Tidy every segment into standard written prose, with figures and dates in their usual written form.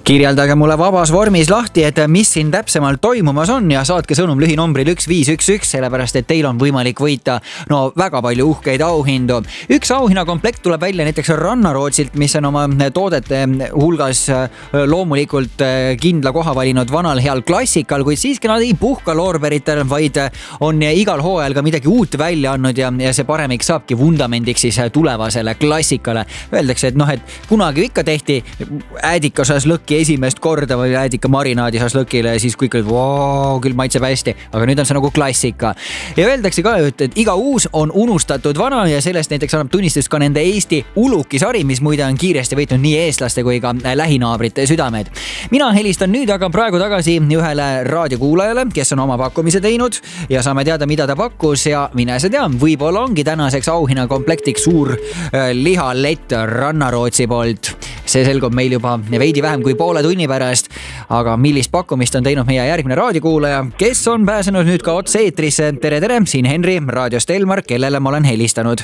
Kirjeldage mulle vabas vormis lahti, et mis siin täpsemalt toimumas on ja saatke sõnum lühinombril 1511, sellepärast et teil on võimalik võita väga palju uhkeid auhindu. Üks auhinnakomplekt tuleb välja näiteks Rannarootsilt, mis on oma toodete hulgas loomulikult kindla koha valinud vanal heal klassikal, kuid siiski nad ei puhka loorberitel, vaid on igal hooajal ka midagi uut välja andnud ja see paremik saabki vundamendiks siis tulevasele klassikale. Öeldakse, et kunagi ikka tehti äädika šašlõkki esimest korda või äädika marinaadi šašlõkile ja siis kõik olid, küll maitseb hästi, aga nüüd on see nagu klassika. Ja öeldakse ka, et iga uus on unustatud vana ja sellest näiteks annab tunnistust ka nende Eesti ulukisari, mis muide on kiiresti võitnud nii eestlaste kui ka lähinaabrite südamed. Mina helistan nüüd aga praegu tagasi ühele raadiokuulajale, kes on oma pakkumise teinud ja saame teada, mida ta pakkus ja mine see tea, võib-olla ongi tänaseks auhinnakomplektiks suur lihalett Rannarootsi poolt. See selgub meil juba veidi vähem kui poole tunni pärast, aga millist pakkumist on teinud meie järgmine raadiokuulaja, kes on pääsenud nüüd ka otse eetrisse. Tere, siin Henri raadiost Elmar, kellele ma olen helistanud.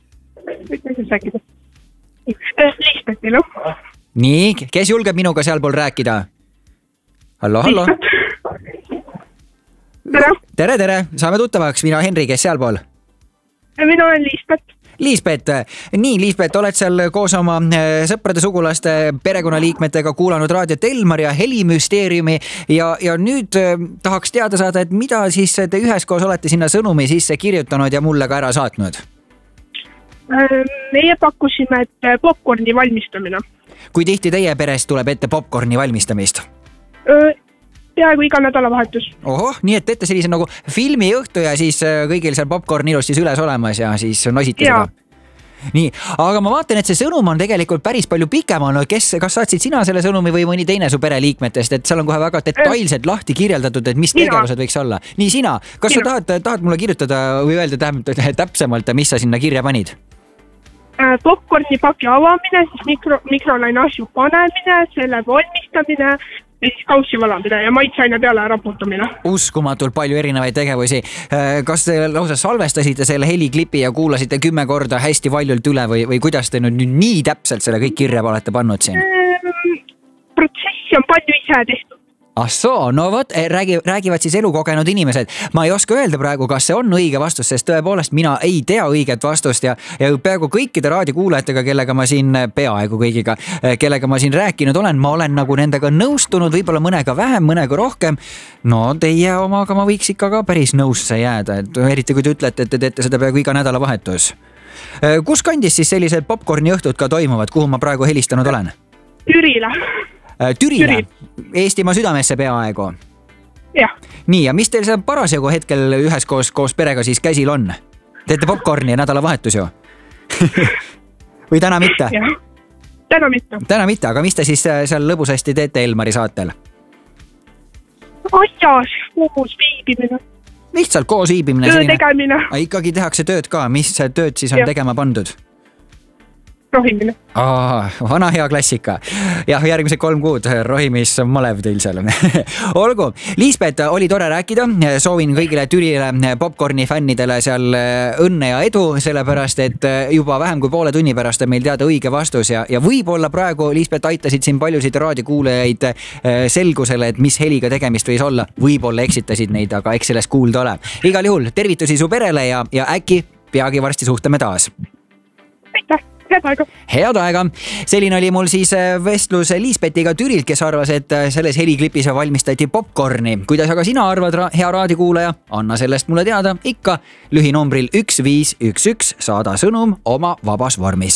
Liisbetile. Nii, kes julgeb minuga sealpool rääkida? Hallo. Tere, saame tuttavaks, mina Henri, kes sealpool? Mina olen Liisbet. Nii, Liisbet, oled seal koos oma sõprade, sugulaste, perekonnaliikmetega kuulanud raadiot Elmar ja Helimüsteeriumi ja nüüd tahaks teada saada, et mida siis te üheskoos olete sinna sõnumi sisse kirjutanud ja mulle ka ära saatnud? Meie pakkusime, et popcorni valmistamine. Kui tihti teie perest tuleb ette popcorni valmistamist? Peaaegu iga nädalavahetus. Oho, nii et teete sellise nagu filmiõhtu ja siis kõigil seal popcorn ilusti süles olemas ja siis nosite seda. Nii, aga ma vaatan, et see sõnum on tegelikult päris palju pikem olnud. Kas saatsid sina selle sõnumi või mõni teine su pereliikmetest, et seal on kohe väga detailselt lahti kirjeldatud, et mis tegevused võiks olla? Nii, sina, kas sa tahad mulle kirjutada või öelda täpsemalt, mis sa sinna kirja panid? Popcorni paki avamine, siis mikrolaine asju panemine, selle valmistamine, ja siis kaussi valamine ja maitsaine peale raputamine. Uskumatult palju erinevaid tegevusi. Kas te lausa salvestasite selle heliklipi ja kuulasite 10 korda hästi valjult üle või kuidas te nüüd nii täpselt selle kõik kirja olete pannud siin? Protsessi on palju ise tehtud. Ahsoo, no vot, räägivad siis elukogenud inimesed. Ma ei oska öelda praegu, kas see on õige vastus, sest tõepoolest mina ei tea õiget vastust ja peaaegu kõikide raadiokuulajatega, kellega ma siin rääkinud olen, ma olen nagu nendega nõustunud, võib-olla mõnega vähem, mõnega rohkem. No teie omaga ma võiks ikka ka päris nõusse jääda, et eriti kui te ütlete, et te teete seda peaaegu iga nädalavahetus. Kus kandis siis sellised popcorni õhtud ka toimuvad, kuhu ma praegu helistanud olen? Türile? Eestimaa südamesse peaaegu? Jah. Nii, ja mis teil see parasjagu hetkel koos perega siis käsil on? Teete popcorni ja nädalavahetus ju? Või täna mitte? Jah, täna mitte, aga mis te siis seal lõbusasti teete Elmari saatel? Asjas, koos viibimine. Lihtsalt koos viibimine? Töö tegemine. Ikkagi tehakse tööd ka, mis tööd siis on tegema pandud? Rohimine. Vana hea klassika. Jah, järgmised 3 kuud rohimis malev teil seal. Olgu, Liisbet, oli tore rääkida. Soovin kõigile Türile popcorni fännidele seal õnne ja edu, sellepärast, et juba vähem kui poole tunni pärast on meil teada õige vastus ja võib-olla praegu, Liisbet, aitasid siin paljusid raadiokuulajaid selgusele, et mis heliga tegemist võis olla. Võib-olla eksitasid neid, aga eks sellest kuulda ole. Igal juhul tervitusi su perele ja äkki peagi varsti suhtleme taas. Aitäh! Head aega. Selline oli mul siis vestlus Liisbetiga Türilt, kes arvas, et selles heliklipis valmistati popcorni. Kuidas aga sina arvad, hea raadiokuulaja? Anna sellest mulle teada ikka lühinombril 1511, saada sõnum oma vabas vormis.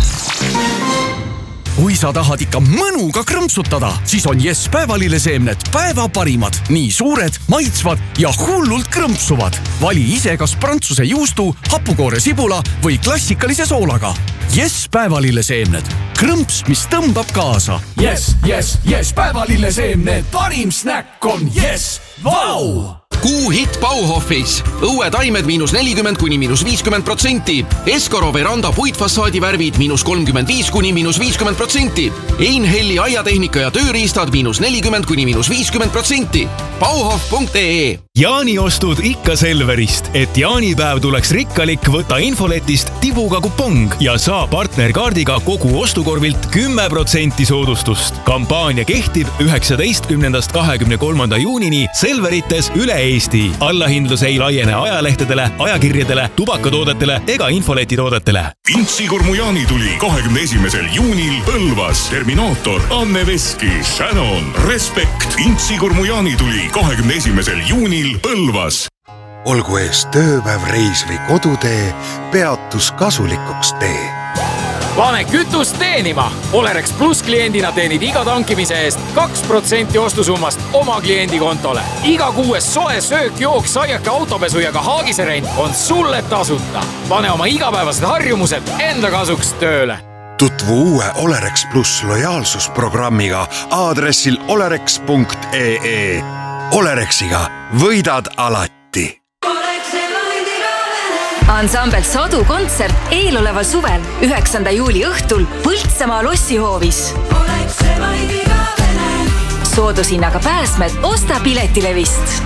Kui sa tahad ikka mõnuga krõmpsutada, siis on Yes päevalilleseemned päeva parimad. Nii suured, maitsvad ja hullult krõmpsuvad. Vali ise kas prantsuse juustu, hapukoore sibula või klassikalise soolaga. Yes päevalilleseemned. Krõmps, mis tõmbab kaasa. Yes päevalilleseemned. Parim snäkk on Yes. Vau! Kuuhitt Bauhofis. Õuetaimed -40 kuni -50%. Escoro veranda puitfassaadi värvid -35 kuni -50%. Einhelli aiatehnika ja tööriistad -40 kuni -50%. Bauhof.ee. Jaaniostud ikka Selverist, et jaanipäev tuleks rikkalik, võta infoletist tibuga kupong ja saa partnerkaardiga kogu ostukorvilt 10% soodustust. Kampaania kehtib 19.–23. juunini Selverites üle Eesti. Allahindlus ei laiene ajalehtedele, ajakirjadele, tubakatoodetele ega infoletitoodetele. Intsikurmu jaanituli 21. juunil Põlvas. Terminaator, Anne Veski, Shannon, Respekt. Intsikurmu jaanituli 21. juunil Põlvas. Olgu ees tööpäev, reis või kodutee, peatus kasulikuks tee. Pane kütust teenima! Olerex Plus kliendina teenid iga tankimise eest 2% ostusummast oma kliendi kontole. Iga kuues soe söök, jook, saiake, autopesu ja ka haagiserent on sulle tasuta. Pane oma igapäevased harjumused enda kasuks tööle. Tutvu uue Olerex Plus lojaalsusprogrammiga aadressil olerex.ee. Olerexiga võidad alati. Ansambel Sadu kontsert eeloleval suvel 9. juuli õhtul Põltsamaa lossihoovis. Soodushinnaga pääsmed osta Piletilevist.